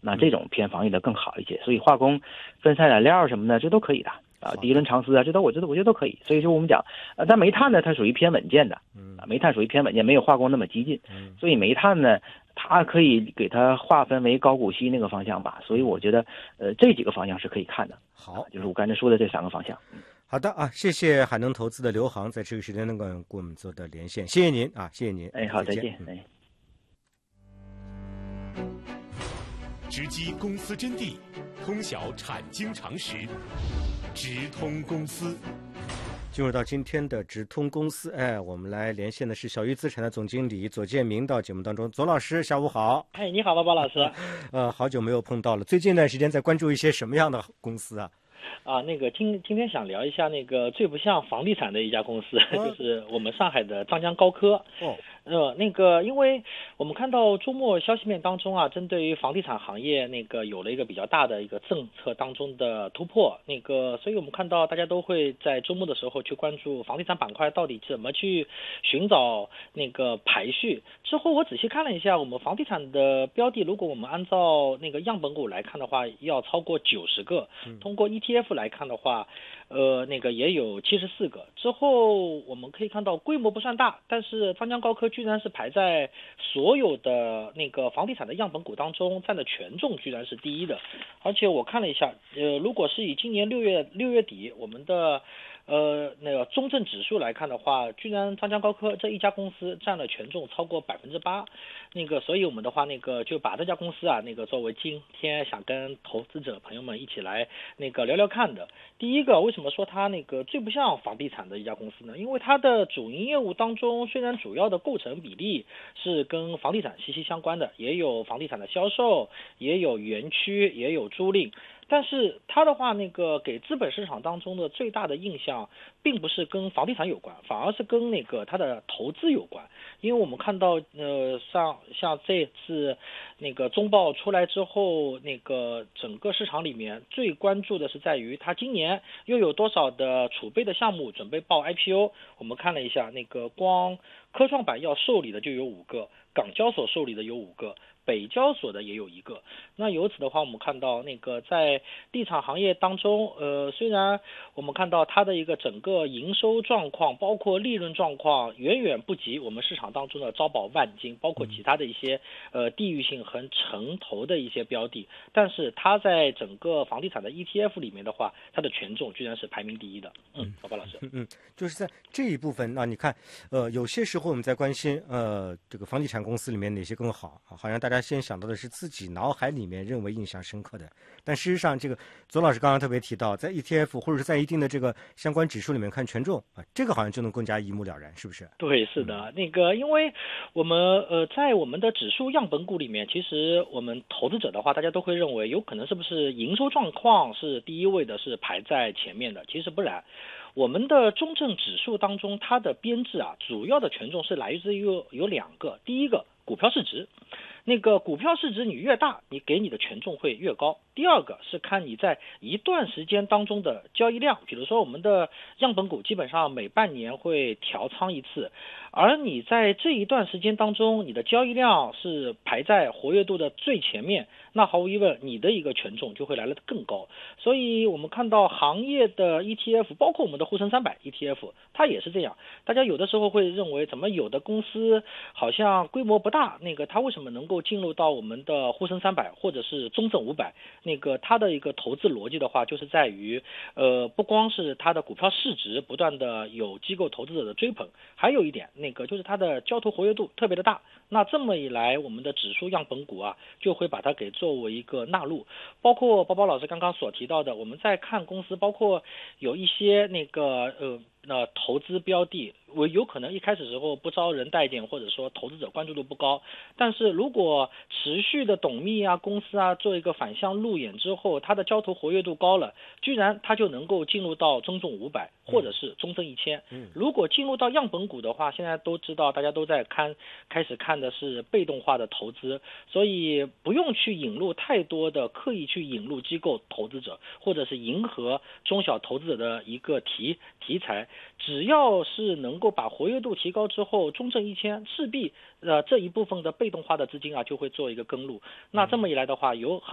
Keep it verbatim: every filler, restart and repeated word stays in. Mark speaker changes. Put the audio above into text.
Speaker 1: 那这种偏防御的更好一些。所以化工、分散燃料什么的，这都可以的啊，第一轮长丝啊，这都我觉得我觉得都可以。所以说我们讲，呃，但煤炭呢，它属于偏稳健的，啊，煤炭属于偏稳健，没有化工那么激进，所以煤炭呢，它可以给它划分为高股息那个方向吧。所以我觉得，呃，这几个方向是可以看的。
Speaker 2: 好，
Speaker 1: 就是我刚才说的这三个方向。
Speaker 2: 好的啊，谢谢海能投资的刘航在这个时间能够跟我们做的连线，谢谢您啊，谢谢您。
Speaker 1: 哎，好，再见。哎。
Speaker 3: 直击公司真谛，通晓产经常识，直通公司。
Speaker 2: 进入到今天的直通公司，哎，我们来连线的是小鱼资产的总经理左建明到节目当中。左老师，下午好。
Speaker 4: 哎，你好，包包老师。
Speaker 2: 呃，好久没有碰到了，最近一段时间在关注一些什么样的公司啊？
Speaker 4: 啊，那个今今天想聊一下那个最不像房地产的一家公司，哦、就是我们上海的张江高科。
Speaker 2: 哦。
Speaker 4: 呃，那个，因为我们看到周末消息面当中啊，针对于房地产行业那个有了一个比较大的一个政策当中的突破，那个，所以我们看到大家都会在周末的时候去关注房地产板块到底怎么去寻找那个排序。之后我仔细看了一下，我们房地产的标的，如果我们按照那个样本股来看的话，要超过九十个，通过 E T F 来看的话，呃，那个也有七十四个。之后我们可以看到规模不算大，但是张江高科居然是排在所有的那个房地产的样本股当中占的权重居然是第一的。而且我看了一下，呃，如果是以今年六月六月底我们的呃那个中证指数来看的话，居然张江高科这一家公司占了权重超过百分之八。那个所以我们的话那个就把这家公司啊那个作为今天想跟投资者朋友们一起来那个聊聊看的。第一个，为什么说它那个最不像房地产的一家公司呢？因为它的主营业务当中虽然主要的构成比例是跟房地产息息相关的，也有房地产的销售，也有园区，也有租赁，但是它的话那个给资本市场当中的最大的印象并不是跟房地产有关，反而是跟那个它的投资有关。因为我们看到呃像像这次那个中报出来之后，那个整个市场里面最关注的是在于它今年又有多少的储备的项目准备报 I P O。 我们看了一下，那个光科创板要受理的就有五个，港交所受理的有五个，北交所的也有一个。那由此的话，我们看到那个在地产行业当中，呃，虽然我们看到它的一个整个营收状况，包括利润状况，远远不及我们市场当中的招宝万金，包括其他的一些呃地域性和城投的一些标的，但是它在整个房地产的 E T F 里面的话，它的权重居然是排名第一的。嗯，宝宝老师，
Speaker 2: 嗯嗯，就是在这一部分，那你看，呃，有些时候我们在关心，呃，这个房地产公司里面哪些更好，好像大家先想到的是自己脑海里面认为印象深刻的，但事实上，这个左老师刚刚特别提到，在 E T F 或者是在一定的这个相关指数里面看权重啊，这个好像就能更加一目了然，是不是？
Speaker 4: 对，是的，那个，因为我们呃，在我们的指数样本股里面，其实我们投资者的话，大家都会认为有可能是不是营收状况是第一位的，是排在前面的，其实不然。我们的中证指数当中，它的编制啊，主要的权重是来自于有有两个，第一个股票市值，那个股票市值你越大，你给你的权重会越高。第二个是看你在一段时间当中的交易量，比如说我们的样本股基本上每半年会调仓一次，而你在这一段时间当中，你的交易量是排在活跃度的最前面，那毫无疑问你的一个权重就会来得更高。所以我们看到行业的 E T F， 包括我们的沪深三百 E T F， 它也是这样。大家有的时候会认为怎么有的公司好像规模不大，那个它为什么能够进入到我们的沪深三百或者是中证五百，那个它的一个投资逻辑的话，就是在于呃不光是它的股票市值不断的有机构投资者的追捧，还有一点那个就是它的交投活跃度特别的大。那这么一来，我们的指数样本股啊就会把它给作为一个纳入。包括包包老师刚刚所提到的，我们在看公司，包括有一些那个呃那投资标的，我有可能一开始时候不招人待见，或者说投资者关注度不高，但是如果持续的董秘啊公司啊做一个反向路演之后，它的交投活跃度高了，居然它就能够进入到中证五百或者是中证一千。如果进入到样本股的话，现在都知道大家都在看开始看的是被动化的投资，所以不用去引入太多的刻意去引入机构投资者，或者是迎合中小投资者的一个题题材，只要是能够把活跃度提高之后，中证一千势必呃这一部分的被动化的资金啊就会做一个跟入。那这么一来的话，有很